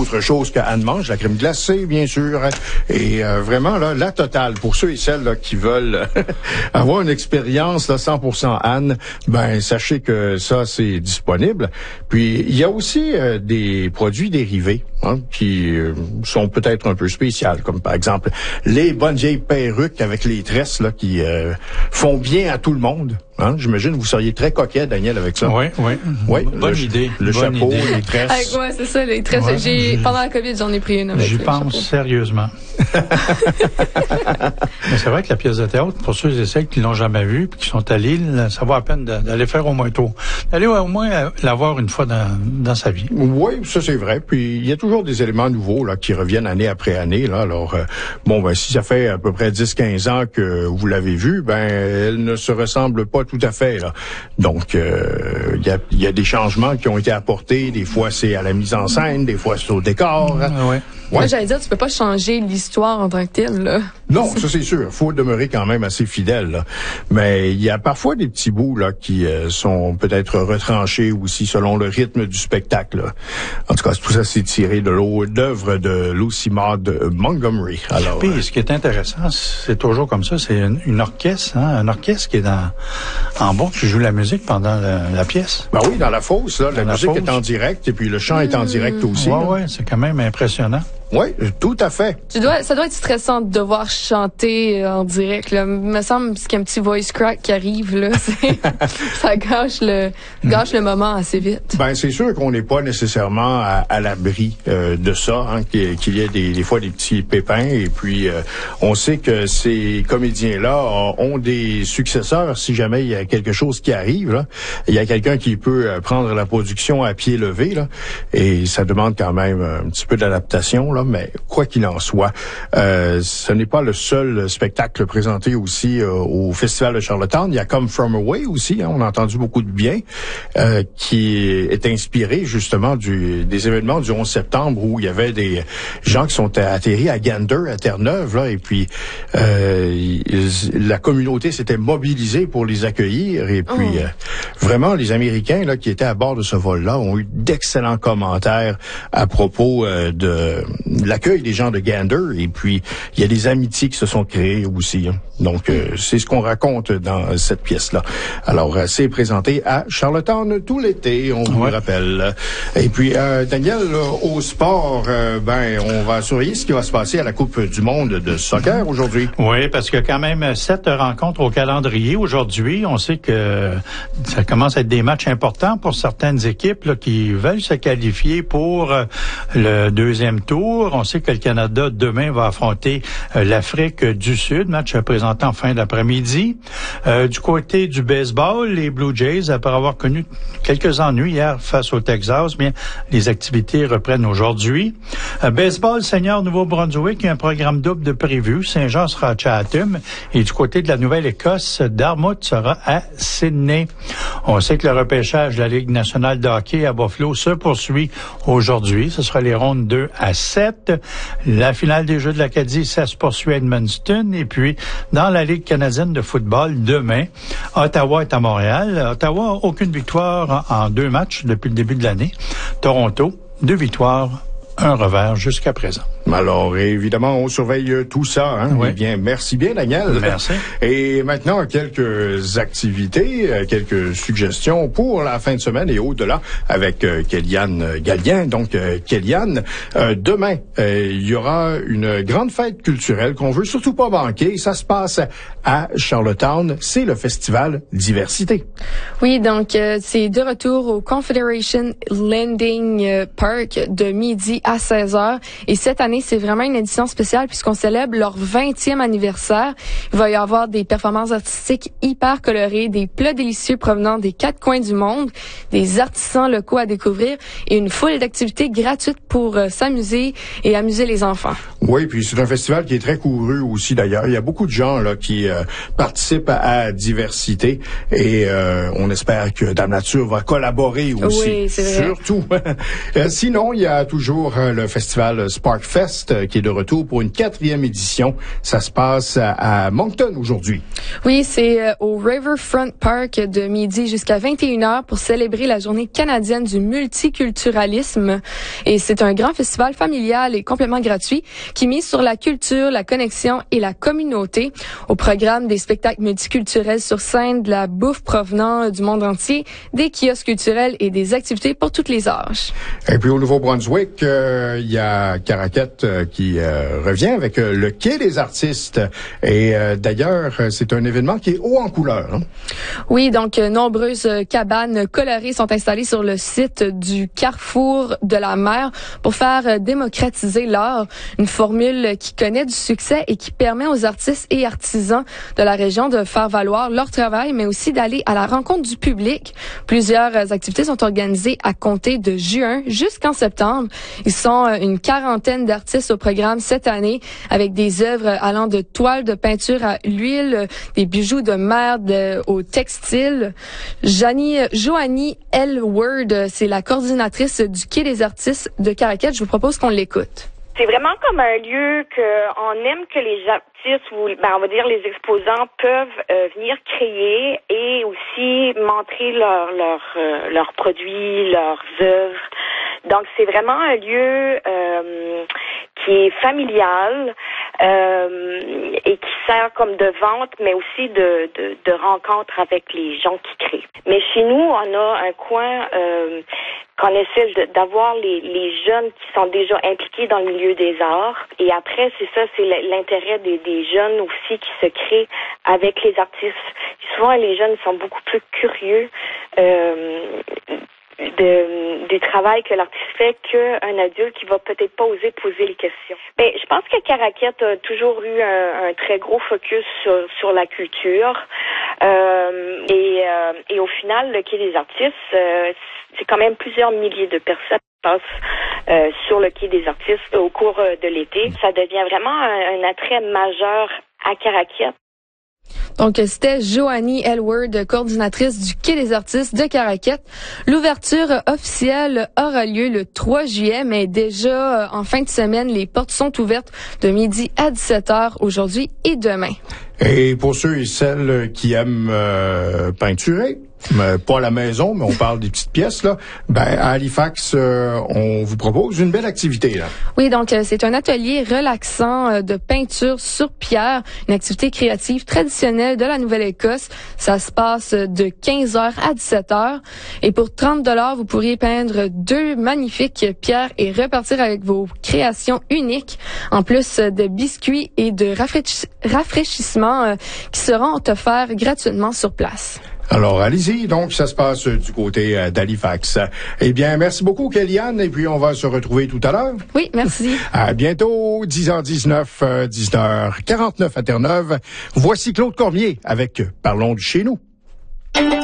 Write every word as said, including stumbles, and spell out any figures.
autre chose qu'Anne mange, la crème glacée, bien sûr. Et euh, vraiment, là, la totale, pour ceux et celles là, qui veulent avoir une expérience là, cent pour cent Anne, ben sachez que ça, c'est disponible. Puis, il y a aussi euh, des produits dérivés hein, qui euh, sont peut-être un peu spéciaux, comme par exemple les bonnes vieilles perruques avec les tresses là, qui euh, font bien à tout le monde. Hein? J'imagine que vous seriez très coquet, Daniel, avec ça. Oui, oui. Oui, bonne le, idée. Le bonne chapeau, idée. les tresses. Avec moi, c'est ça, les tresses. Ouais, j'ai, pendant la COVID, j'en ai pris une avec J'y le pense chapeau. sérieusement. Mais c'est vrai que la pièce de théâtre, pour ceux et celles qui l'ont jamais vue puis qui sont allés, ça vaut la peine d'aller faire au moins un tour. D'aller au moins la voir une fois dans, dans sa vie. Oui, ça c'est vrai. Puis il y a toujours des éléments nouveaux là qui reviennent année après année. Là. Alors, euh, bon, ben si ça fait à peu près dix quinze ans que vous l'avez vue, ben elle ne se ressemble pas tout à fait. Là. Donc, il euh, y, a, y a des changements qui ont été apportés. Des fois, c'est à la mise en scène, des fois, c'est au décor. Ah, ouais. Ouais. Moi, j'allais dire, tu peux pas changer l'histoire en tant que telle, là. Non, ça c'est sûr. Faut demeurer quand même assez fidèle. Là. Mais il y a parfois des petits bouts là qui euh, sont peut-être retranchés aussi selon le rythme du spectacle. Là. En tout cas, tout ça c'est tiré de l'œuvre de Lucy Maud Montgomery. Alors, puis, ce qui est intéressant, c'est toujours comme ça, c'est une, une orchestre, hein, un orchestre qui est dans en bas, qui joue la musique pendant la, la pièce. Ben oui, dans la fosse, là, la, la musique fosse. Est en direct et puis le chant mmh. est en direct aussi. Ouais, ouais, c'est quand même impressionnant. Oui, tout à fait. Tu dois, ça doit être stressant de devoir chanter en direct. Là. Il me semble qu'il y a un petit voice crack qui arrive. Là. Ça gâche le, gâche le moment assez vite. Ben c'est sûr qu'on n'est pas nécessairement à, à l'abri euh, de ça, hein, qu'il, qu'il y ait des, des fois des petits pépins. Et puis, euh, on sait que ces comédiens-là ont des successeurs si jamais il y a quelque chose qui arrive. Là. Il y a quelqu'un qui peut prendre la production à pied levé. Là, et ça demande quand même un petit peu d'adaptation. Là, mais quoi qu'il en soit, euh, ce n'est pas le seul spectacle présenté aussi euh, au Festival de Charlottetown. Il y a Come From Away aussi, hein, on a entendu beaucoup de bien, euh, qui est inspiré justement du, des événements du onze septembre où il y avait des gens qui sont atterris à Gander, à Terre-Neuve, là, et puis euh, ils, la communauté s'était mobilisée pour les accueillir. Et puis oh. euh, vraiment, les Américains là qui étaient à bord de ce vol-là ont eu d'excellents commentaires à propos euh, de l'accueil des gens de Gander, et puis il y a des amitiés qui se sont créées aussi. Hein. Donc, euh, c'est ce qu'on raconte dans cette pièce-là. Alors, euh, c'est présenté à Charlottetown tout l'été, on vous ouais. le rappelle. Et puis, euh, Daniel, là, au sport, euh, ben, on va surveiller ce qui va se passer à la Coupe du monde de soccer aujourd'hui. Oui, parce qu'il y a quand même sept rencontres au calendrier aujourd'hui. On sait que ça commence à être des matchs importants pour certaines équipes là, qui veulent se qualifier pour euh, le deuxième tour. On sait que le Canada, demain, va affronter euh, l'Afrique du Sud, match présenté en fin d'après-midi. Euh, du côté du baseball, les Blue Jays, après avoir connu quelques ennuis hier face au Texas, bien, les activités reprennent aujourd'hui. Euh, baseball senior Nouveau-Brunswick, il y a un programme double de prévu. Saint-Jean sera à Chatham. Et du côté de la Nouvelle-Écosse, Dartmouth sera à Sydney. On sait que le repêchage de la Ligue nationale de hockey à Buffalo se poursuit aujourd'hui. Ce sera les rondes deux à sept. La finale des Jeux de l'Acadie, ça se poursuit à Edmundston. Et puis, dans la Ligue canadienne de football, demain, Ottawa est à Montréal. Ottawa, aucune victoire en deux matchs depuis le début de l'année. Toronto, deux victoires, un revers jusqu'à présent. Alors, évidemment, on surveille tout ça. Hein? Oui. Eh bien, merci bien, Daniel. Merci. Et maintenant, quelques activités, quelques suggestions pour la fin de semaine et au-delà avec euh, Kéliane Gallien. Donc, euh, Kéliane, euh, demain, euh, il y aura une grande fête culturelle qu'on veut surtout pas manquer. Ça se passe à Charlottetown. C'est le festival Diversité. Oui, donc, euh, c'est de retour au Confederation Landing euh, Park de midi à seize heures. Et cette année, c'est vraiment une édition spéciale puisqu'on célèbre leur vingtième anniversaire. Il va y avoir des performances artistiques hyper colorées, des plats délicieux provenant des quatre coins du monde, des artisans locaux à découvrir et une foule d'activités gratuites pour euh, s'amuser et amuser les enfants. Oui, puis c'est un festival qui est très couru aussi d'ailleurs. Il y a beaucoup de gens là qui euh, participent à, à Diversité et euh, on espère que Dame Nature va collaborer aussi. Oui, c'est vrai. Surtout. Sinon, il y a toujours euh, le festival Spark Fest Fest euh, qui est de retour pour une quatrième édition. Ça se passe à, à Moncton aujourd'hui. Oui, c'est euh, au Riverfront Park de midi jusqu'à vingt et une heures pour célébrer la journée canadienne du multiculturalisme. Et c'est un grand festival familial et complètement gratuit qui mise sur la culture, la connexion et la communauté. Au programme, des spectacles multiculturels sur scène, de la bouffe provenant du monde entier, des kiosques culturels et des activités pour tous les âges. Et puis au Nouveau-Brunswick, euh, il y a Caraquette euh, qui euh, revient avec euh, le Quai des artistes. Et euh, d'ailleurs, c'est un événement qui est haut en couleur. Hein? Oui, donc euh, nombreuses cabanes colorées sont installées sur le site du Carrefour de la mer pour faire euh, démocratiser l'art, une formule qui connaît du succès et qui permet aux artistes et artisans de la région de faire valoir leur travail, mais aussi d'aller à la rencontre du public. Plusieurs activités sont organisées à compter de juin jusqu'en septembre. Ils sont une quarantaine d'artistes au programme cette année avec des œuvres allant de toiles de peinture à l'huile, des bijoux de mer de, au textile. Janie, Joanie Elward, c'est la coordinatrice du Quai des artistes de Caraquette. Je vous propose qu'on l'écoute. C'est vraiment comme un lieu qu'on aime que les artistes ou ben, on va dire les exposants peuvent euh, venir créer et aussi montrer leurs leur, euh, leurs produits, leurs œuvres. Donc c'est vraiment un lieu euh, qui est familial euh, et qui sert comme de vente, mais aussi de, de, de rencontre avec les gens qui créent. Mais chez nous, on a un coin euh, qu'on essaie de, d'avoir les, les jeunes qui sont déjà impliqués dans le milieu des arts. Et après, c'est ça, c'est l'intérêt des, des jeunes aussi qui se créent avec les artistes. Et souvent, les jeunes sont beaucoup plus curieux euh, de, du travail que l'artiste fait qu'un adulte qui va peut-être pas oser poser les questions. Mais je pense que Caraquette a toujours eu un, un très gros focus sur, sur la culture. Euh, et, euh, et au final, le Quai des artistes, euh, c'est quand même plusieurs milliers de personnes qui passent euh, sur le Quai des artistes au cours de l'été. Ça devient vraiment un, un attrait majeur à Caraquette. Donc, c'était Joanie Elward, coordinatrice du Quai des artistes de Caraquette. L'ouverture officielle aura lieu le trois juillet, mais déjà en fin de semaine, les portes sont ouvertes de midi à dix-sept heures aujourd'hui et demain. Et pour ceux et celles qui aiment euh, peinturer, mais pas à la maison, mais on parle des petites pièces, là, ben, à Halifax, euh, on vous propose une belle activité, là. Oui, donc, euh, c'est un atelier relaxant euh, de peinture sur pierre, une activité créative traditionnelle de la Nouvelle-Écosse. Ça se passe de quinze heures à dix-sept heures. Et pour trente dollars, vous pourriez peindre deux magnifiques pierres et repartir avec vos créations uniques, en plus de biscuits et de rafraîch- rafraîchissements euh, qui seront offerts gratuitement sur place. Alors, allez-y. Donc, ça se passe du côté euh, d'Halifax. Eh bien, merci beaucoup, Kellyanne. Et puis, on va se retrouver tout à l'heure. Oui, merci. À bientôt, dix heures dix-neuf, euh, dix heures quarante-neuf à Terre-Neuve. Voici Claude Cormier avec Parlons de chez nous.